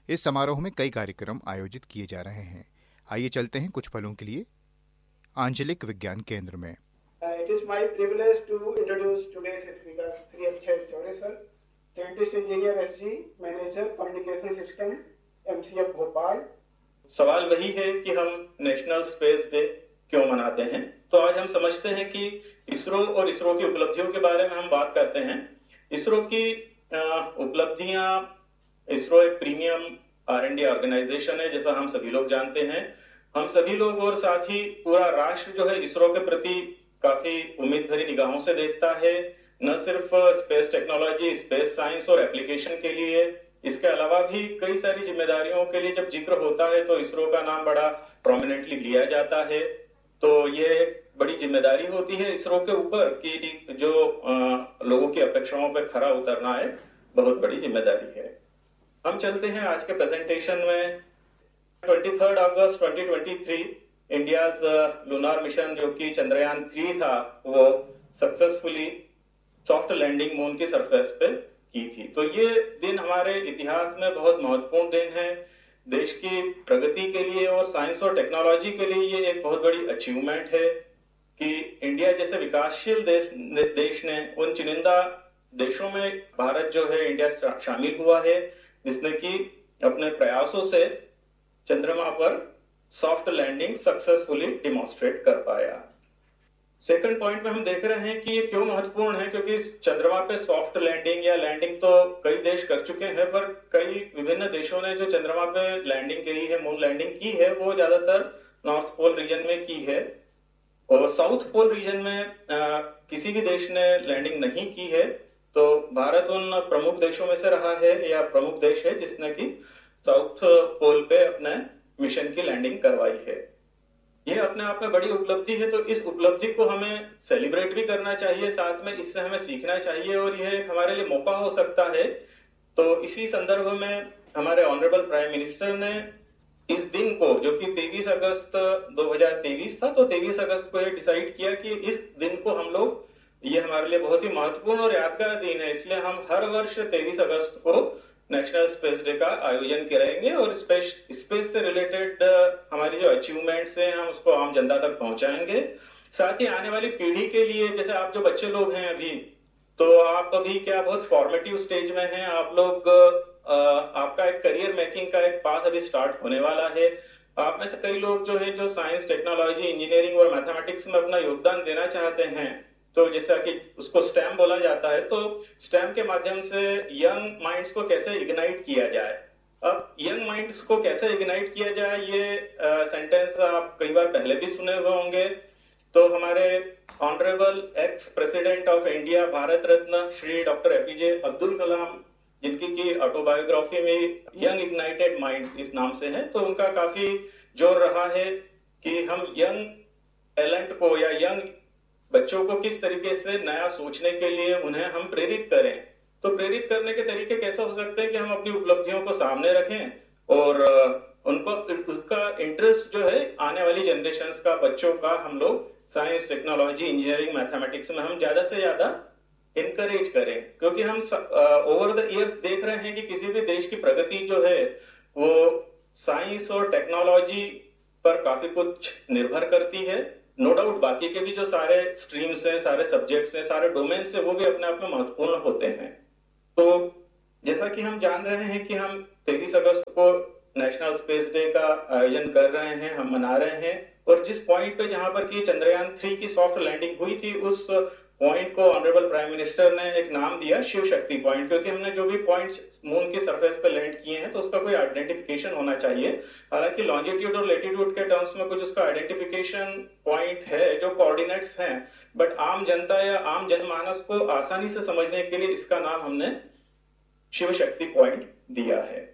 इस समारोह में कई कार्यक्रम आयोजित किए जा रहे हैं। आइए चलते हैं कुछ पलों के लिए आंचलिक विज्ञान केंद्र में। It is my privilege to introduce today's speaker, Sri Akshay Chaure sir, Scientist Engineer SG, Manager Communication System, MCF Bhopal. सवाल वही है कि हम नेशनल स्पेस डे क्यों मनाते हैं। तो आज हम समझते हैं कि इसरो और इसरो की उपलब्धियों के बारे में हम बात करते हैं। इसरो की उपलब्धियां, इसरो एक प्रीमियम R&D ऑर्गेनाइजेशन है, जैसा हम सभी लोग जानते हैं। हम सभी लोग और साथ ही पूरा राष्ट्र जो है इसरो के प्रति काफी उम्मीद भरी निगाहों से देखता है, न सिर्फ स्पेस टेक्नोलॉजी, स्पेस साइंस और एप्लीकेशन के लिए, इसके अलावा भी कई सारी जिम्मेदारियों के लिए जब जिक्र होता है तो इसरो का नाम बड़ा प्रोमिनेंटली लिया जाता है। तो ये बड़ी जिम्मेदारी होती है इसरो के ऊपर कि जो लोगों की अपेक्षाओं पे खरा उतरना है, बहुत बड़ी जिम्मेदारी है। हम चलते हैं आज के प्रेजेंटेशन में। 23 अगस्त 2023 इंडियाज लूनार मिशन जो कि चंद्रयान 3 था, वो सक्सेसफुली सॉफ्ट लैंडिंग मून की सरफेस पे की थी। तो ये दिन हमारे इतिहास में बहुत महत्वपूर्ण दिन है। देश की प्रगति के लिए और साइंस और टेक्नोलॉजी के लिए ये एक बहुत बड़ी अचीवमेंट है कि इंडिया जैसे विकासशील देश ने उन चुनिंदा देशों में भारत जो है इंडिया शामिल हुआ है, जिसने कि अपने प्रयासों से चंद्रमा पर सॉफ्ट लैंडिंग सक्सेसफुली डिमॉन्स्ट्रेट कर पाया। सेकंड पॉइंट में हम देख रहे हैं कि ये क्यों महत्वपूर्ण है, क्योंकि चंद्रमा पे सॉफ्ट लैंडिंग या लैंडिंग तो कई देश कर चुके हैं, पर कई विभिन्न देशों ने जो चंद्रमा पे लैंडिंग करी है, मून लैंडिंग की है, वो ज्यादातर नॉर्थ पोल रीजन में की है और साउथ पोल रीजन में किसी भी देश ने लैंडिंग नहीं की है। तो भारत उन प्रमुख देशों में से रहा है या प्रमुख देश है जिसने कि साउथ पोल पे अपने मिशन की लैंडिंग करवाई है। यह अपने आप में बड़ी उपलब्धि है, तो इस उपलब्धि को हमें सेलिब्रेट भी करना चाहिए, साथ में इससे हमें सीखना चाहिए और यह एक हमारे लिए मौका हो सकता है। तो इसी संदर्भ में हमारे ऑनरेबल प्राइम मिनिस्टर ने इस दिन को, जो कि 23 अगस्त 2023 था, तो 23 अगस्त को यह डिसाइड किया कि इस दिन को हम लोग, ये हमारे लिए बहुत ही महत्वपूर्ण और यादगार दिन है, इसलिए हम हर वर्ष 23 अगस्त को नेशनल स्पेस डे का आयोजन करेंगे और स्पेस से रिलेटेड हमारी जो अचीवमेंट्स हैं हम उसको आम जनता तक पहुंचाएंगे। साथ ही आने वाली पीढ़ी के लिए, जैसे आप जो बच्चे लोग हैं अभी, तो आप अभी क्या बहुत फॉर्मेटिव स्टेज में हैं, आप लोग आपका एक करियर मेकिंग का एक पाथ अभी स्टार्ट होने वाला है। आप में से कई लोग जो है जो साइंस, टेक्नोलॉजी, इंजीनियरिंग और मैथमेटिक्स में अपना योगदान देना चाहते हैं, तो जैसा कि उसको स्टेम बोला जाता है, तो स्टेम के माध्यम से यंग माइंड्स को कैसे इग्नाइट किया जाए। अब यंग माइंड्स को कैसे इग्नाइट किया जाए, ये सेंटेंस आप कई बार पहले भी सुने हुए होंगे। तो हमारे honourable ex president of India, Bharat Ratna Shri doctor APJ Abdul Kalam, जिनकी की ऑटोबायोग्राफी में यंग इग्नाइटेड माइंड्स इस नाम से है, तो उनका काफी जोर रहा है कि हम यंग टैलेंट को या यंग बच्चों को किस तरीके से नया सोचने के लिए उन्हें हम प्रेरित करें। तो प्रेरित करने के तरीके कैसे हो सकते हैं कि हम अपनी उपलब्धियों को सामने रखें और उनको उसका इंटरेस्ट जो है आने वाली जनरेशंस का, बच्चों का, हम लोग साइंस, टेक्नोलॉजी, इंजीनियरिंग, मैथमेटिक्स में हम ज्यादा से ज्यादा इनकरेज करें। क्योंकि हम ओवर द इयर्स देख रहे हैं कि किसी भी देश की प्रगति जो है वो साइंस और टेक्नोलॉजी पर काफी कुछ निर्भर करती है। नो डाउट बाकी के भी जो सारे स्ट्रीम्स हैं, सारे सब्जेक्ट्स हैं, सारे डोमेन्स हैं, वो भी अपने आप में महत्वपूर्ण होते हैं। तो जैसा कि हम जान रहे हैं कि हम 23 अगस्त को नेशनल स्पेस डे का आयोजन कर रहे हैं, हम मना रहे हैं, और जिस पॉइंट पे जहां पर कि चंद्रयान 3 की सॉफ्ट लैंडिंग हुई थी, उस पॉइंट को ऑनरेबल प्राइम मिनिस्टर ने एक नाम दिया शिव शक्ति पॉइंट, क्योंकि हमने जो भी पॉइंट्स मून की सरफेस पे लैंड किए हैं तो उसका कोई आइडेंटिफिकेशन होना चाहिए। हालांकि लॉन्जिट्यूड और लेटिट्यूड के टर्म्स में कुछ उसका आइडेंटिफिकेशन पॉइंट है जो कोऑर्डिनेट्स हैं, बट आम जनता या आम जनमानस को आसानी से समझने के लिए इसका नाम हमने शिव शक्ति पॉइंट दिया है।